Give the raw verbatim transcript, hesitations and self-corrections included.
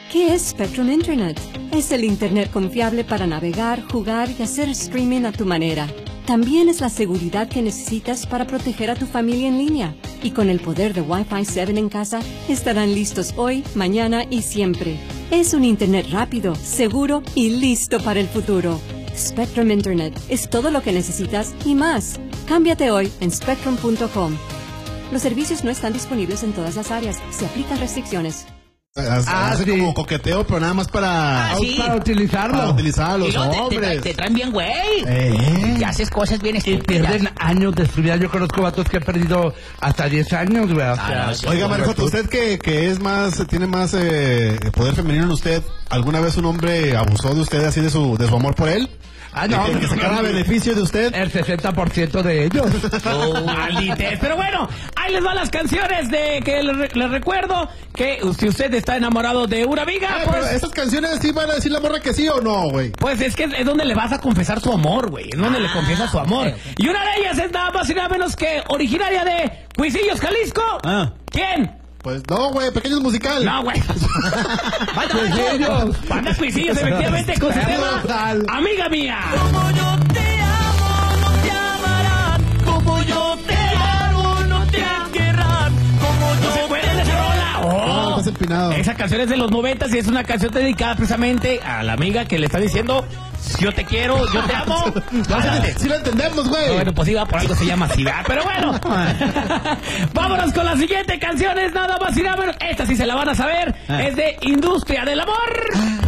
¿Qué es Spectrum Internet? Es el Internet confiable para navegar, jugar y hacer streaming a tu manera. También es la seguridad que necesitas para proteger a tu familia en línea. Y con el poder de Wi-Fi siete en casa, estarán listos hoy, mañana y siempre. Es un Internet rápido, seguro y listo para el futuro. Spectrum Internet es todo lo que necesitas y más. Cámbiate hoy en spectrum punto com. Los servicios no están disponibles en todas las áreas. Se aplican restricciones. Hace, Ah, hace sí. como coqueteo, pero nada más para, Ah, sí. Para utilizarlo. para utilizar a Y los luego te, te, hombres. te traen bien, güey. Eh. Y haces cosas bien Y estúpidas. pierden años de su vida. Yo conozco vatos que han perdido hasta diez años, güey. O sea, Ah, no, sí. Oiga, Marijoto, usted que, que es más, tiene más eh, poder femenino en usted, ¿alguna vez un hombre abusó de usted así de su, de su amor por él? Ah, no. Que, que sacara beneficio de usted. El sesenta por ciento de ellos. Maldites. Pero bueno, ahí les van las canciones de que les, les recuerdo que si usted está enamorado de una amiga, Ah, pero pues, esas canciones sí van a decir la morra que sí o no, güey. pues es que es donde le vas a confesar tu amor, güey. Es donde le confiesas su amor. ok, ok. Y una de ellas es nada más y nada menos que originaria de Cuisillos, Jalisco. Ah. ¿Quién? Pues no, güey, pequeños musical. No, güey. Banda Banda Cuisillos, efectivamente, con su tema Total. Amiga Mía. Como yo te amo, no te amarán. Como yo te amo, no te querrán. Como ¿No yo se acuerdan de esa rola? No, ¡Oh! estás empinado. Esa canción es de los noventas y es una canción dedicada precisamente a la amiga que le está diciendo yo te quiero, yo te amo. No, sí, sí lo entendemos, güey. Bueno, pues iba por algo se llama así, ¿verdad? Pero bueno. Vámonos con la siguiente canción, es nada más y nada menos. Esta sí se la van a saber. Es de Industria del Amor.